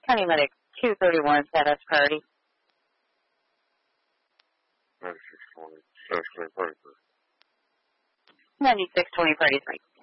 County Medic 231 status priority. 9620, status priority. 9620 priority 3.